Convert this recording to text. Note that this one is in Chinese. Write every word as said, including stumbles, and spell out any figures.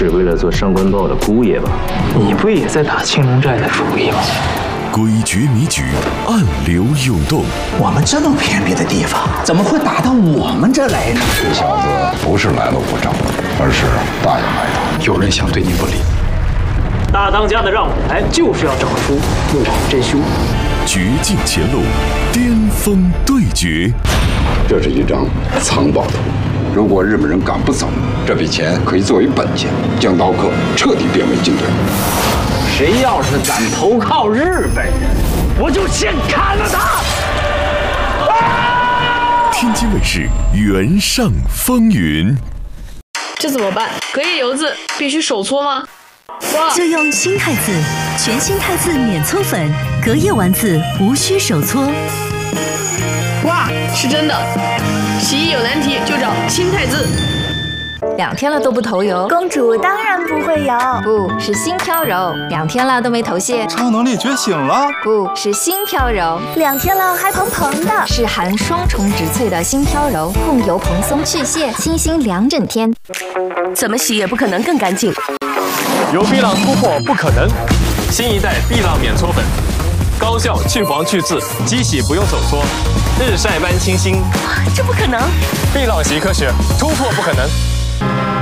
是为了做上官豹的姑爷吧？ 你不也在打青龙寨的主意吗？ 诡谲谜局，暗流涌动。 我们这么偏僻的地方，怎么会打到我们这来呢？ 这小子不是来路不正，而是大有来头。 有人想对你不利。 大当家的让我来，就是要找出木场真凶。 绝境前路，巅峰对决。 这是一张藏宝图，如果日本人赶不走，这笔钱可以作为本钱，将刀客彻底变为精锐。 谁要是敢投靠日本人，我就先砍了他！ 啊、天津卫视《原上风云》。 这怎么办？隔夜油渍必须手搓吗？哇！ 就用新太字，全新太字免搓粉，隔夜丸子无需手搓。 哇，是真的！洗衣有难题就找新太字。 两天了都不头油， 公主当然不会油， 不是新飘柔。两天了都没头屑， 超能力觉醒了， 不是新飘柔。 两天了还蓬蓬的， 是含双重植萃的新飘柔，控油蓬松去屑，清新两整天。 怎么洗也不可能更干净。 有碧浪突破不可能，新一代碧浪免搓粉，高效去黄去渍，机洗不用手搓，日晒般清新。 这不可能！ 碧浪洗科学，突破不可能。